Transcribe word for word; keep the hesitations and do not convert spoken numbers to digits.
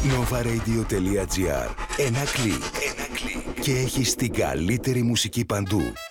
Novaradio.gr. Ένα κλικ. Ένα κλικ. Και έχεις την καλύτερη μουσική παντού.